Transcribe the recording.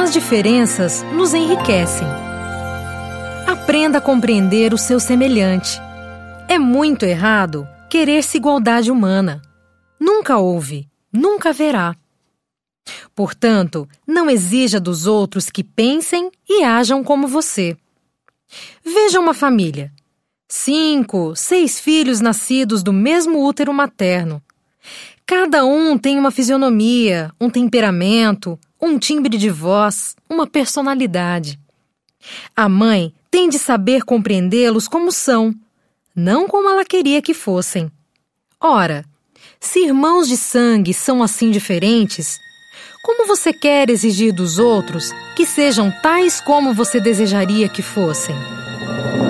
As diferenças nos enriquecem. Aprenda a compreender o seu semelhante. É muito errado querer-se igualdade humana. Nunca houve, nunca haverá. Portanto, não exija dos outros que pensem e ajam como você. Veja uma família. 5, 6 filhos nascidos do mesmo útero materno. Cada um tem uma fisionomia, um temperamento, um timbre de voz, uma personalidade. A mãe tem de saber compreendê-los como são, não como ela queria que fossem. Ora, se irmãos de sangue são assim diferentes, como você quer exigir dos outros que sejam tais como você desejaria que fossem?